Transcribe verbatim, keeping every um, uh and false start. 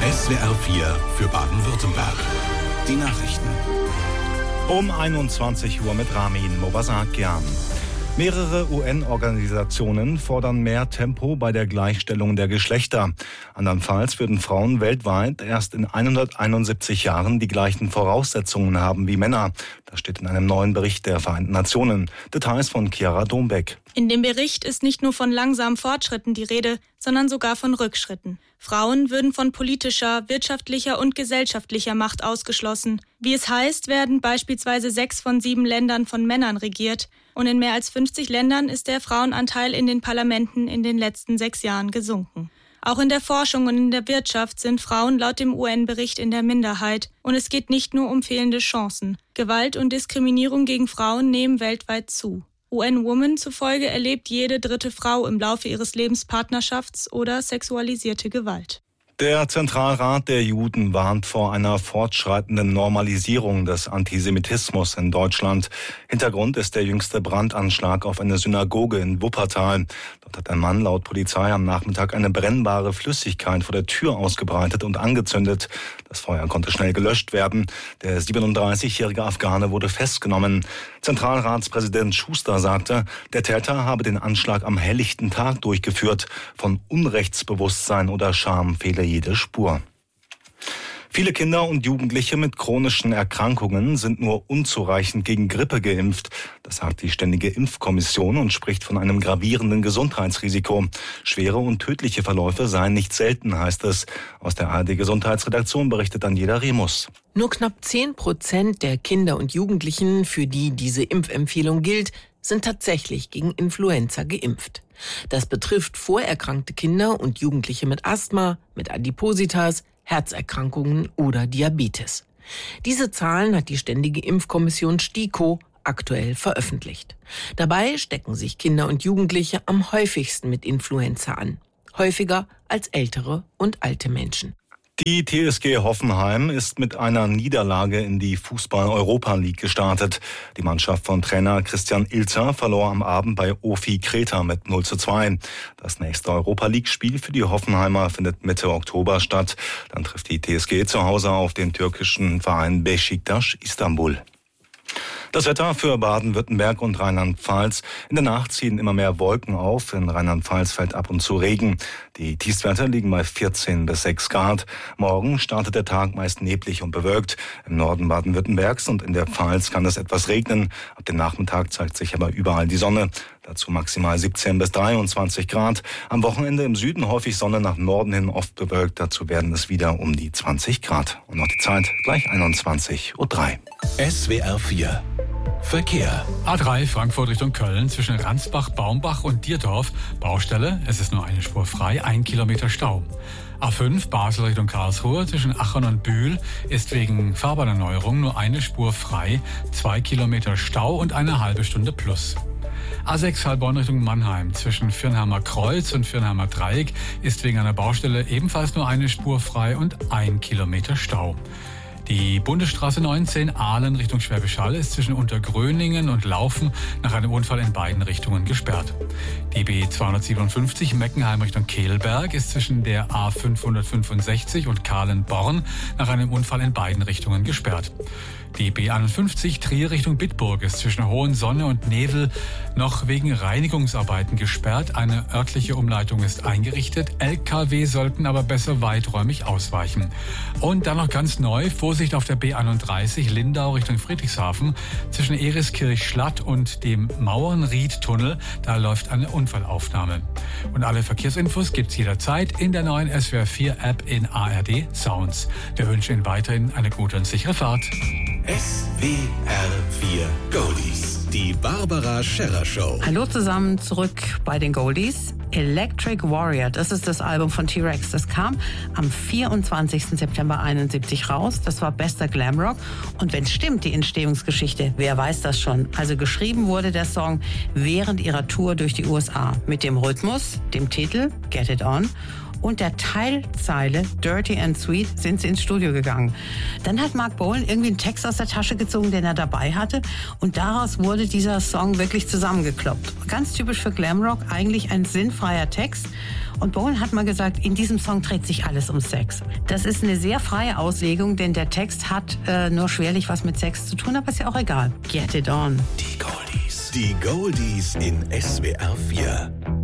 S W R vier für Baden-Württemberg. Die Nachrichten. Um einundzwanzig Uhr mit Ramin Mobasakian. Mehrere U N-Organisationen fordern mehr Tempo bei der Gleichstellung der Geschlechter. Andernfalls würden Frauen weltweit erst in hunderteinundsiebzig Jahren die gleichen Voraussetzungen haben wie Männer. Das steht in einem neuen Bericht der Vereinten Nationen. Details von Chiara Dombeck. In dem Bericht ist nicht nur von langsamen Fortschritten die Rede, sondern sogar von Rückschritten. Frauen würden von politischer, wirtschaftlicher und gesellschaftlicher Macht ausgeschlossen. Wie es heißt, werden beispielsweise sechs von sieben Ländern von Männern regiert. Und in mehr als fünfzig Ländern ist der Frauenanteil in den Parlamenten in den letzten sechs Jahren gesunken. Auch in der Forschung und in der Wirtschaft sind Frauen laut dem U N-Bericht in der Minderheit. Und es geht nicht nur um fehlende Chancen. Gewalt und Diskriminierung gegen Frauen nehmen weltweit zu. U N Women zufolge erlebt jede dritte Frau im Laufe ihres Lebens Partnerschafts- oder sexualisierte Gewalt. Der Zentralrat der Juden warnt vor einer fortschreitenden Normalisierung des Antisemitismus in Deutschland. Hintergrund ist der jüngste Brandanschlag auf eine Synagoge in Wuppertal. Dort hat ein Mann laut Polizei am Nachmittag eine brennbare Flüssigkeit vor der Tür ausgebreitet und angezündet. Das Feuer konnte schnell gelöscht werden. Der siebenunddreißigjährige Afghane wurde festgenommen. Zentralratspräsident Schuster sagte, der Täter habe den Anschlag am helllichten Tag durchgeführt. Von Unrechtsbewusstsein oder Scham fehle jede Spur. Viele Kinder und Jugendliche mit chronischen Erkrankungen sind nur unzureichend gegen Grippe geimpft. Das sagt die Ständige Impfkommission und spricht von einem gravierenden Gesundheitsrisiko. Schwere und tödliche Verläufe seien nicht selten, heißt es. Aus der A R D-Gesundheitsredaktion berichtet Daniela Remus. Nur knapp zehn Prozent der Kinder und Jugendlichen, für die diese Impfempfehlung gilt, sind tatsächlich gegen Influenza geimpft. Das betrifft vorerkrankte Kinder und Jugendliche mit Asthma, mit Adipositas, Herzerkrankungen oder Diabetes. Diese Zahlen hat die Ständige Impfkommission STIKO aktuell veröffentlicht. Dabei stecken sich Kinder und Jugendliche am häufigsten mit Influenza an. Häufiger als ältere und alte Menschen. Die T S G Hoffenheim ist mit einer Niederlage in die Fußball-Europa League gestartet. Die Mannschaft von Trainer Christian Ilzer verlor am Abend bei O F I Kreta mit null zu zwei. Das nächste Europa League-Spiel für die Hoffenheimer findet Mitte Oktober statt. Dann trifft die T S G zu Hause auf den türkischen Verein Beşiktaş Istanbul. Das Wetter für Baden-Württemberg und Rheinland-Pfalz. In der Nacht ziehen immer mehr Wolken auf. In Rheinland-Pfalz fällt ab und zu Regen. Die Tiefstwerte liegen bei vierzehn bis sechs Grad. Morgen startet der Tag meist neblig und bewölkt. Im Norden Baden-Württembergs und in der Pfalz kann es etwas regnen. Ab dem Nachmittag zeigt sich aber überall die Sonne. Dazu maximal siebzehn bis dreiundzwanzig Grad. Am Wochenende im Süden häufig Sonne, nach Norden hin oft bewölkt. Dazu werden es wieder um die zwanzig Grad. Und noch die Zeit, gleich einundzwanzig Uhr drei. S W R vier Verkehr. A drei Frankfurt Richtung Köln zwischen Ransbach, Baumbach und Dierdorf. Baustelle, es ist nur eine Spur frei, ein Kilometer Stau. A fünf Basel Richtung Karlsruhe zwischen Aachen und Bühl ist wegen Fahrbahnerneuerung nur eine Spur frei, zwei Kilometer Stau und eine halbe Stunde plus. A sechs Heilbronn Richtung Mannheim zwischen Firnheimer Kreuz und Firnheimer Dreieck ist wegen einer Baustelle ebenfalls nur eine Spur frei und ein Kilometer Stau. Die Bundesstraße neunzehn Aalen Richtung Schwäbisch Hall ist zwischen Untergröningen und Laufen nach einem Unfall in beiden Richtungen gesperrt. Die B zweihundertsiebenundfünfzig Meckenheim Richtung Kehlberg ist zwischen der A fünfhundertfünfundsechzig und Kahlenborn nach einem Unfall in beiden Richtungen gesperrt. Die B einundfünfzig Trier Richtung Bitburg ist zwischen Hohensonne und Nevel noch wegen Reinigungsarbeiten gesperrt. Eine örtliche Umleitung ist eingerichtet. L K W sollten aber besser weiträumig ausweichen. Und dann noch ganz neu, Vorsicht auf der B einunddreißig Lindau Richtung Friedrichshafen. Zwischen Eriskirch-Schlatt und dem Mauernried-Tunnel, da läuft eine Unfallaufnahme. Und alle Verkehrsinfos gibt's jederzeit in der neuen S W R vier App in A R D Sounds. Wir wünschen Ihnen weiterhin eine gute und sichere Fahrt. S W R vier Goldies. Die Barbara Scherrer Show. Hallo zusammen, zurück bei den Goldies. Electric Warrior, das ist das Album von T-Rex. Das kam am vierundzwanzigsten September einundsiebzig raus. Das war bester Glamrock. Und wenn stimmt, die Entstehungsgeschichte, wer weiß das schon? Also geschrieben wurde der Song während ihrer Tour durch die U S A. Mit dem Rhythmus, dem Titel Get It On und der Teilzeile Dirty and Sweet sind sie ins Studio gegangen. Dann hat Mark Bolan irgendwie einen Text aus der Tasche gezogen, den er dabei hatte, und daraus wurde dieser Song wirklich zusammengekloppt. Ganz typisch für Glamrock, eigentlich ein sinnfreier Text. Und Bolan hat mal gesagt, in diesem Song dreht sich alles um Sex. Das ist eine sehr freie Auslegung, denn der Text hat äh, nur schwerlich was mit Sex zu tun, aber ist ja auch egal. Get it on. Die Goldies. Die Goldies in S W R vier.